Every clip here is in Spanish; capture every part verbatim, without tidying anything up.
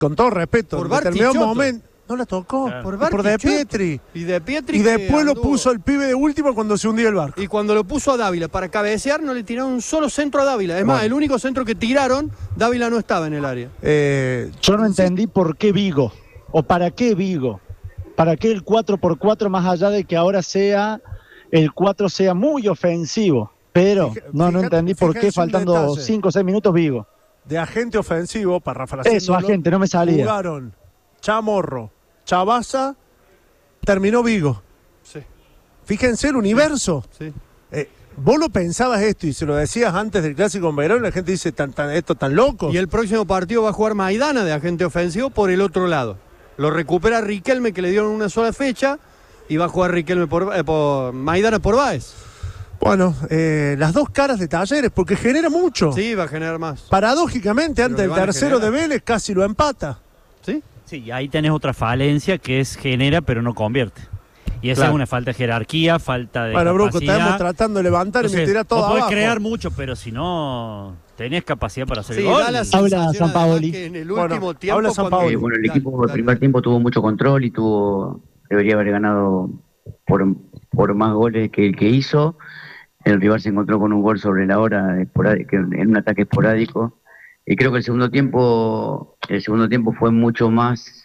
con todo respeto, Por en determinado Bartichotto. momento no la tocó, Claro. por, Por por De Bartichotto. Pietri. Y De Pietri Y que después lo anduvo. puso el pibe de último cuando se hundía el barco. Y cuando lo puso a Dávila para cabecear, no le tiraron un solo centro a Dávila. Es más, Bueno. el único centro que tiraron, Dávila no estaba en el área. Eh, Yo no entendí por qué Vigo, o para qué Vigo, para qué el cuatro por cuatro, más allá de que ahora sea, el cuatro sea muy ofensivo, pero Fija- no, no fíjate- entendí por qué fíjense un faltando detalle. cinco o seis minutos Vigo. de agente ofensivo, parafraseándolo, Eso, agente, no me salía. jugaron Chamorro, Chabaza, terminó Vigo. Sí, Fíjense el universo. sí. Eh, vos lo pensabas esto y se lo decías antes del clásico en Verón y la gente dice, tan, tan, esto tan loco. Y el próximo partido va a jugar Maidana de agente ofensivo por el otro lado. Lo recupera Riquelme, que le dieron una sola fecha, y va a jugar Riquelme por, eh, por Maidana por Báez. Bueno, eh, las dos caras de Talleres, porque genera mucho. Sí, va a generar más. Paradójicamente, Pero antes le el van a tercero de generar. Vélez casi lo empata. ¿Sí? Sí, y ahí tenés otra falencia que es genera pero no convierte. Y esa Claro. es una falta de jerarquía, falta de Bueno, Bruco, capacidad. estamos tratando de levantar y me Entonces, tirás todo vos podés abajo. crear mucho, pero si no tenés capacidad para hacer Sí, gol. da la Habla sensación, Sampaoli. además, que en el Bueno, último tiempo... habla cuando- Sampaoli. Eh, bueno, el Dale, equipo el dale, primer dale. tiempo tuvo mucho control y tuvo debería haber ganado por, por más goles que el que hizo. El rival se encontró con un gol sobre la hora, esporádico, en un ataque esporádico. Y creo que el segundo tiempo, el segundo tiempo fue mucho más,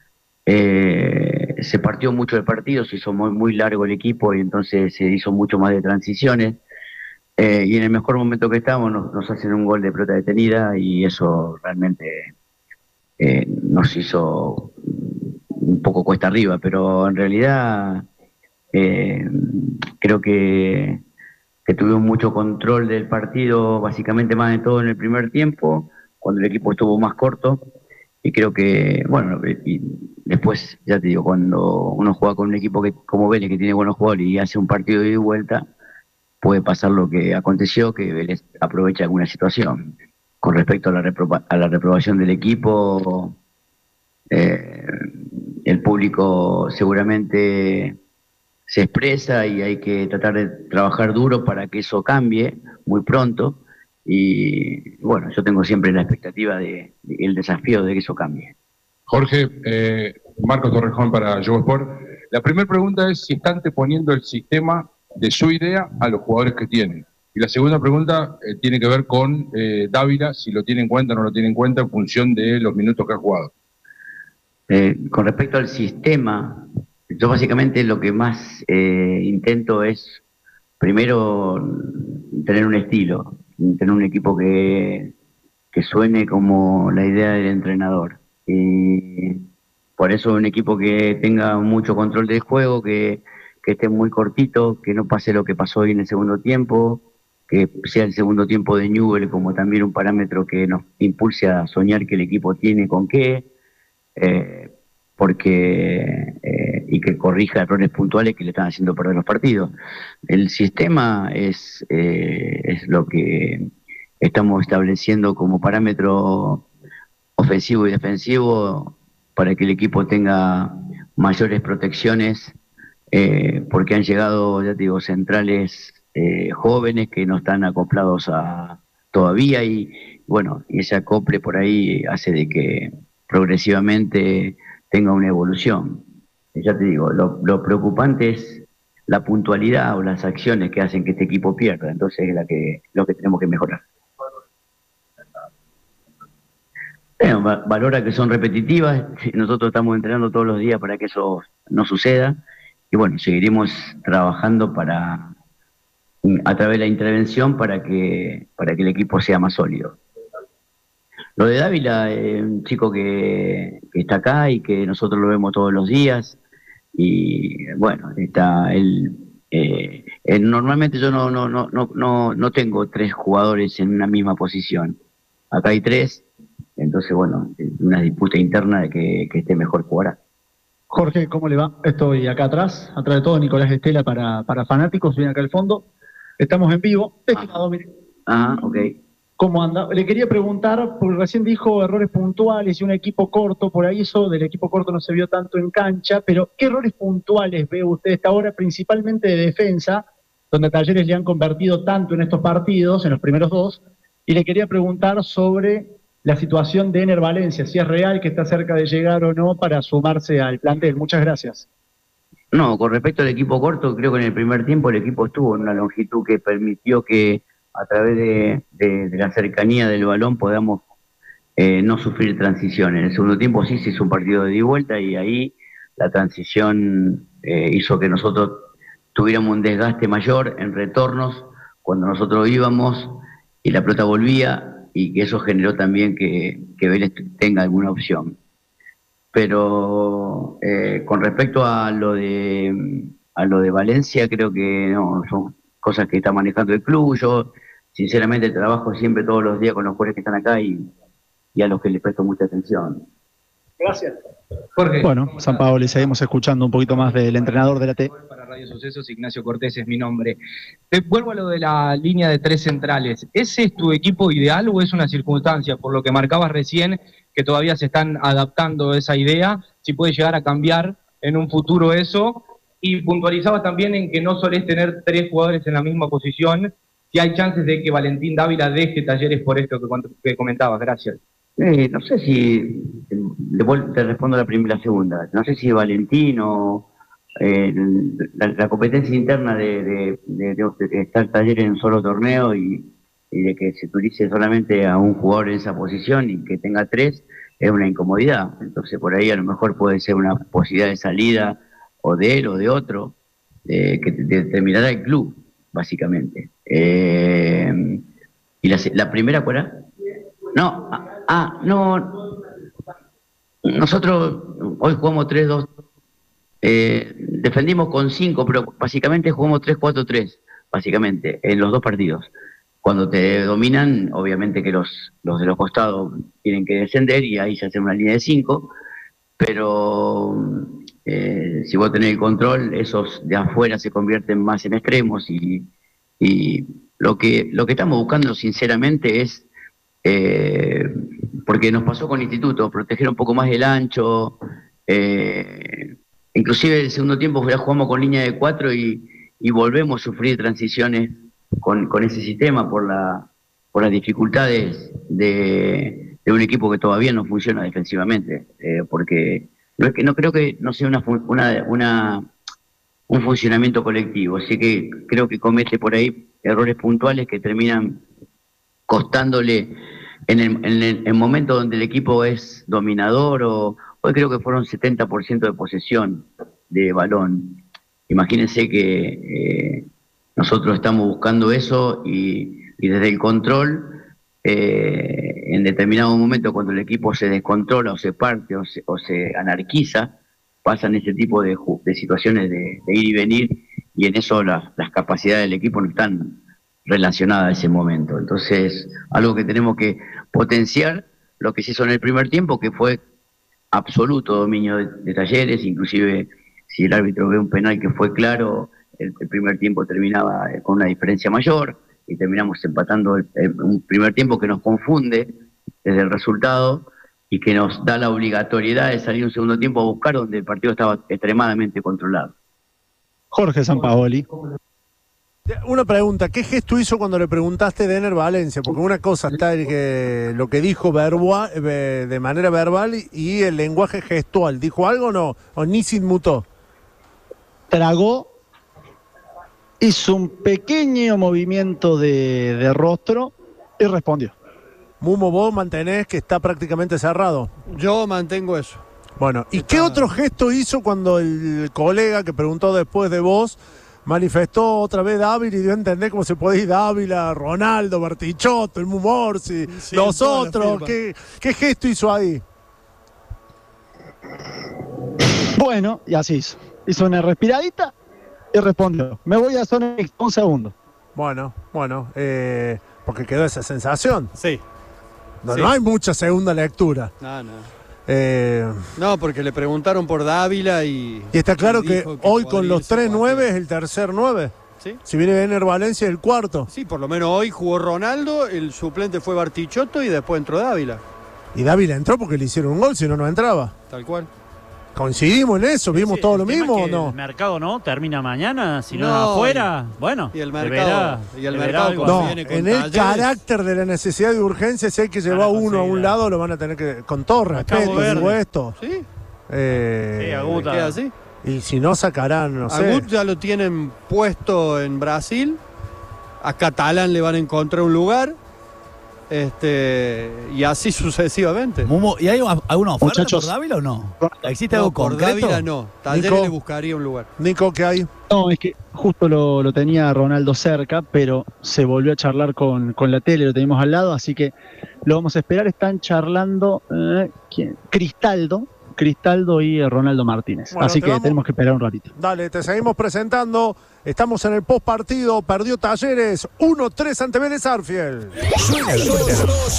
eh, se partió mucho el partido, se hizo muy, muy largo el equipo y entonces se hizo mucho más de transiciones. Eh, y en el mejor momento que estábamos nos, nos hacen un gol de pelota detenida y eso realmente eh, nos hizo un poco cuesta arriba, pero en realidad eh, creo que, que tuvimos mucho control del partido, básicamente más de todo en el primer tiempo, cuando el equipo estuvo más corto, y creo que, bueno, y después, ya te digo, cuando uno juega con un equipo que como Vélez, que tiene buenos jugadores y hace un partido de ida y vuelta, puede pasar lo que aconteció, que Vélez aprovecha alguna situación. Con respecto a la, reproba- a la reprobación del equipo, eh, el público seguramente se expresa y hay que tratar de trabajar duro para que eso cambie muy pronto. Y bueno, yo tengo siempre la expectativa de, de el desafío de que eso cambie. Jorge, eh, Marcos Torrejón para Yogosport. La primera pregunta es si están anteponiendo el sistema de su idea a los jugadores que tienen. Y la segunda pregunta eh, tiene que ver con eh, Dávila, si lo tiene en cuenta o no lo tiene en cuenta en función de los minutos que ha jugado. Eh, con respecto al sistema, yo básicamente lo que más eh, intento es, primero, tener un estilo, tener un equipo que, que suene como la idea del entrenador. Y por eso un equipo que tenga mucho control del juego, que, que esté muy cortito, que no pase lo que pasó hoy en el segundo tiempo, que sea el segundo tiempo de Newell como también un parámetro que nos impulse a soñar que el equipo tiene con qué, eh, porque eh, y que corrija errores puntuales que le están haciendo perder los partidos. El sistema es, eh, es lo que estamos estableciendo como parámetro ofensivo y defensivo para que el equipo tenga mayores protecciones, eh, porque han llegado, ya te digo, centrales eh, jóvenes que no están acoplados a todavía y bueno, y ese acople por ahí hace de que progresivamente tenga una evolución. Ya te digo, lo, lo preocupante es la puntualidad o las acciones que hacen que este equipo pierda, entonces es la que, lo que tenemos que mejorar. Bueno, va- valora que son repetitivas, nosotros estamos entrenando todos los días para que eso no suceda y bueno, seguiremos trabajando para a través de la intervención para que para que el equipo sea más sólido. Lo de Dávila, eh, un chico que, que está acá y que nosotros lo vemos todos los días y bueno, está él, eh, él- normalmente yo no, no, no, no, no, no tengo tres jugadores en una misma posición. Acá hay tres, entonces bueno, una disputa interna de que, que esté mejor jugará. Jorge, ¿cómo le va? Estoy acá atrás, atrás de todo Nicolás Estela para, para fanáticos, viene acá al fondo. Estamos en vivo. Estimado, mire, Ah, ok. ¿cómo anda? Le quería preguntar, porque recién dijo errores puntuales y un equipo corto, por ahí eso del equipo corto no se vio tanto en cancha, pero ¿qué errores puntuales ve usted esta hora, principalmente de defensa, donde a Talleres le han convertido tanto en estos partidos, en los primeros dos? Y le quería preguntar sobre la situación de Ener Valencia, si es real que está cerca de llegar o no para sumarse al plantel. Muchas gracias. No, con respecto al equipo corto, creo que en el primer tiempo el equipo estuvo en una longitud que permitió que a través de, de, de la cercanía del balón podamos eh, no sufrir transición. En el segundo tiempo sí se hizo un partido de ida y vuelta y ahí la transición eh, hizo que nosotros tuviéramos un desgaste mayor en retornos cuando nosotros íbamos y la pelota volvía, y que eso generó también que, que Vélez tenga alguna opción. Pero eh, con respecto a lo de a lo de Valencia, creo que no, son cosas que está manejando el club. Yo sinceramente trabajo siempre todos los días con los jugadores que están acá y, y a los que les presto mucha atención. Gracias. Jorge. Bueno, Sampaoli, seguimos escuchando un poquito más del entrenador de la T. Para Radio Sucesos, Ignacio Cortés es mi nombre. Te vuelvo a lo de la línea de tres centrales. ¿Ese es tu equipo ideal o es una circunstancia, por lo que marcabas recién, que todavía se están adaptando a esa idea? Si puede llegar a cambiar en un futuro eso. Y puntualizabas también en que no solés tener tres jugadores en la misma posición. Si hay chances de que Valentín Dávila deje Talleres por esto que, que comentabas. Gracias. Eh, no sé si, de vuelta te respondo la primera y la segunda, no sé si Valentín o eh, la, la competencia interna de, de, de, de, de estar Talleres en un solo torneo y, y de que se utilice solamente a un jugador en esa posición y que tenga tres, es una incomodidad. Entonces por ahí a lo mejor puede ser una posibilidad de salida o de él o de otro, eh, que determinará el club, básicamente. Eh, ¿Y la, la primera cuál era? No, ah, no, nosotros hoy jugamos tres dos, eh, defendimos con cinco, pero básicamente jugamos tres cuatro tres, básicamente, en los dos partidos. Cuando te dominan, obviamente que los, los de los costados tienen que descender y ahí se hace una línea de cinco, pero eh, si vos tenés el control, esos de afuera se convierten más en extremos y, y lo que, lo que estamos buscando sinceramente es Eh, porque nos pasó con Instituto, proteger un poco más el ancho, eh, inclusive el segundo tiempo ya jugamos con línea de cuatro y, y volvemos a sufrir transiciones con, con ese sistema por la por las dificultades de, de un equipo que todavía no funciona defensivamente, eh, porque no es que no creo que no sea una, una, una un funcionamiento colectivo, así que creo que comete por ahí errores puntuales que terminan costándole en el, en el en momento donde el equipo es dominador, o hoy creo que fueron setenta por ciento de posesión de balón. Imagínense que eh, nosotros estamos buscando eso y, y desde el control, eh, en determinado momento cuando el equipo se descontrola o se parte o se, o se anarquiza, pasan ese tipo de, de situaciones de, de ir y venir, y en eso las, las capacidades del equipo no están relacionada a ese momento. Entonces, algo que tenemos que potenciar, lo que se hizo en el primer tiempo, que fue absoluto dominio de, de Talleres, inclusive si el árbitro ve un penal que fue claro, el, el primer tiempo terminaba con una diferencia mayor y terminamos empatando el, el, un primer tiempo que nos confunde desde el resultado y que nos da la obligatoriedad de salir un segundo tiempo a buscar donde el partido estaba extremadamente controlado. Jorge Sampaoli. Una pregunta, ¿qué gesto hizo cuando le preguntaste de Ener Valencia? Porque una cosa está el que, lo que dijo verbal, de manera verbal y el lenguaje gestual. ¿Dijo algo o no? ¿O ni se inmutó? Tragó, hizo un pequeño movimiento de, de rostro y respondió. Mumo, vos mantenés que está prácticamente cerrado. Yo mantengo eso. Bueno, ¿y está... qué otro gesto hizo cuando el colega que preguntó después de vos manifestó otra vez Dávila y dio a entender cómo se puede ir Dávila, Ronaldo, Bartichotto, el Mumorsi, sí, nosotros? ¿Qué, ¿Qué gesto hizo ahí? Bueno, y así hizo. Hizo una respiradita y respondió. Me voy a zona mixta, un segundo. Bueno, bueno, eh, porque quedó esa sensación. Sí. No, sí. no hay mucha segunda lectura. No, no. Eh, no, porque le preguntaron por Dávila y... Y está claro que, que hoy con los tres nueve es el tercer nueve. ¿Sí? Si viene Ener Valencia es el cuarto. Sí, por lo menos hoy jugó Ronaldo, el suplente fue Bartichotto y después entró Dávila. Y Dávila entró porque le hicieron un gol, si no, no entraba. Tal cual. Coincidimos en eso, vimos Sí, todo el lo tema mismo es o que no. El mercado no termina mañana, si no, No, afuera, bueno. y el deberá- mercado- y el deberá mercado algo cuando No, hacer. viene con en el Talleres. carácter de la necesidad de urgencia, si hay que llevar Van a uno a un conseguir. lado, lo van a tener que, con todo Cabo respeto, Verde. digo esto. ¿Sí? Eh, Sí, Agut. ¿Queda así? y si no sacarán, no sé. Agut ya lo tienen puesto en Brasil. A Catalán le van a encontrar un lugar. Este, y así sucesivamente. Mumo, ¿y hay una- alguna oferta Muchachos. por Dávila o no? ¿Existe No, algo por concreto? Dávila no. Talleres Nico. le buscaría un lugar. Nico, ¿qué hay? No, es que justo lo, lo tenía Ronaldo cerca, pero se volvió a charlar con, con la tele, lo tenemos al lado, así que lo vamos a esperar. Están charlando eh, ¿quién? Cristaldo, Cristaldo y eh, Ronaldo Martínez. Bueno, así te que vamos- tenemos que esperar un ratito. Dale, te seguimos presentando. Estamos en el post partido. Perdió Talleres uno tres ante Vélez Arfield. Suena el Twitter.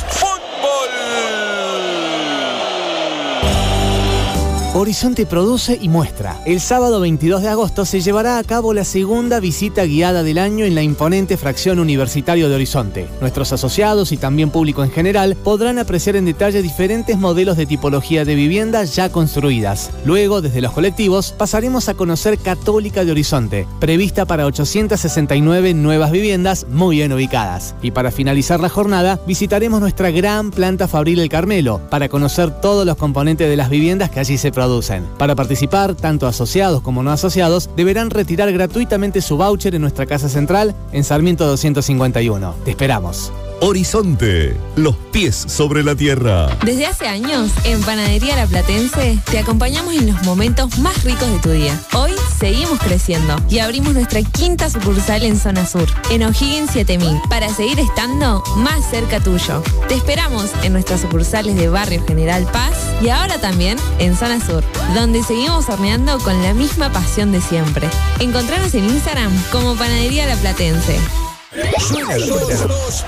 Horizonte produce y muestra. El sábado veintidós de agosto se llevará a cabo la segunda visita guiada del año en la imponente fracción Universitario de Horizonte. Nuestros asociados y también público en general podrán apreciar en detalle diferentes modelos de tipología de viviendas ya construidas. Luego, desde los colectivos, pasaremos a conocer Católica de Horizonte, prevista para ochocientas sesenta y nueve nuevas viviendas muy bien ubicadas. Y para finalizar la jornada, visitaremos nuestra gran planta Fabril El Carmelo para conocer todos los componentes de las viviendas que allí se producen. Para participar, tanto asociados como no asociados deberán retirar gratuitamente su voucher en nuestra casa central en Sarmiento doscientos cincuenta y uno. Te esperamos. Horizonte, los pies sobre la tierra. Desde hace años, en Panadería La Platense, te acompañamos en los momentos más ricos de tu día. Hoy seguimos creciendo y abrimos nuestra quinta sucursal en Zona Sur, en O'Higgins siete mil, para seguir estando más cerca tuyo. Te esperamos en nuestras sucursales de Barrio General Paz y ahora también en Zona Sur, donde seguimos horneando con la misma pasión de siempre. Encontranos en Instagram como Panadería La Platense. Suena el Twitter.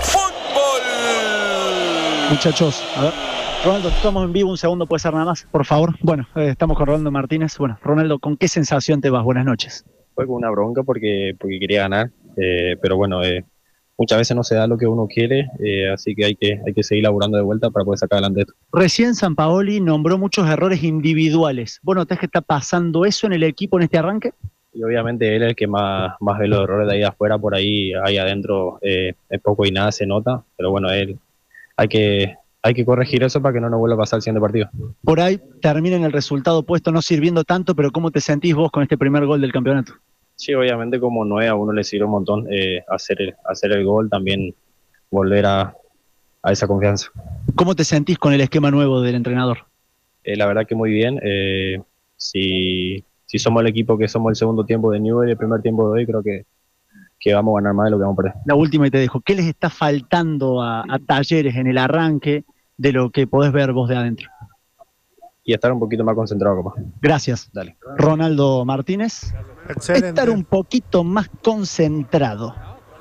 Muchachos, a ver. Ronaldo, estamos en vivo, un segundo, puede ser nada más, por favor. Bueno, eh, estamos con Ronaldo Martínez. Bueno, Ronaldo, ¿con qué sensación te vas? Buenas noches. Fue con una bronca porque, porque quería ganar, eh, pero bueno, eh, muchas veces no se da lo que uno quiere, eh, así que hay que hay que seguir laburando de vuelta para poder sacar adelante esto. Recién Sampaoli nombró muchos errores individuales. ¿Vos notás que está pasando eso en el equipo en este arranque? Y obviamente él es el que más, más ve los errores de ahí afuera, por ahí, ahí adentro eh, es poco y nada se nota, pero bueno, él hay que, hay que corregir eso para que no nos vuelva a pasar el siguiente partido. Por ahí termina en el resultado puesto no sirviendo tanto, pero ¿cómo te sentís vos con este primer gol del campeonato? Sí, obviamente como nueve a uno le sirve un montón eh, hacer, el, hacer el gol, también volver a, a esa confianza. ¿Cómo te sentís con el esquema nuevo del entrenador? Eh, la verdad que muy bien, eh, si, si somos el equipo que somos el segundo tiempo de Newell y el primer tiempo de hoy, creo que que vamos a ganar más de lo que vamos a perder. La última y te dejo. ¿Qué les está faltando a, a Talleres en el arranque de lo que podés ver vos de adentro? Y estar un poquito más concentrado, capaz. Gracias. Dale. Ronaldo Martínez. Excelente. Estar un poquito más concentrado.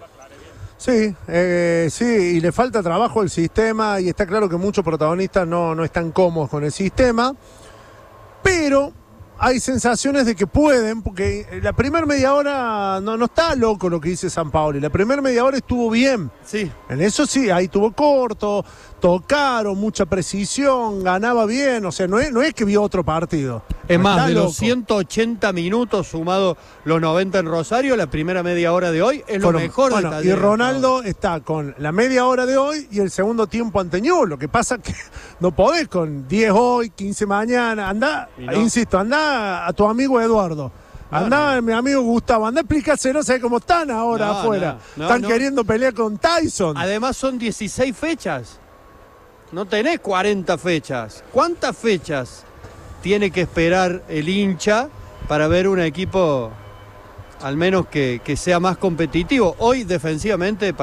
Sí, eh, sí, y le falta trabajo al sistema y está claro que muchos protagonistas no, no están cómodos con el sistema, pero hay sensaciones de que pueden, porque la primera media hora no, no está loco lo que dice Sampaoli, la primera media hora estuvo bien. Sí. En eso sí, ahí estuvo corto, tocaron, mucha precisión, ganaba bien, o sea, no es, no es que vio otro partido. Es No más, está de loco. los ciento ochenta minutos sumado los noventa en Rosario, la primera media hora de hoy es lo Fueron- mejor de bueno, y Talleres. Ronaldo está con la media hora de hoy y el segundo tiempo ante Newell's. Lo que pasa que no podés con diez hoy, quince mañana. Andá, Y no. insisto, andá a tu amigo Eduardo. Andá a mi amigo Gustavo. Andá a explicárselo, ¿sabes cómo están ahora No, afuera? no, no, están no. queriendo pelear con Tyson. Además son dieciséis fechas. No tenés cuarenta fechas. ¿Cuántas fechas tiene que esperar el hincha para ver un equipo al menos que, que sea más competitivo? Hoy defensivamente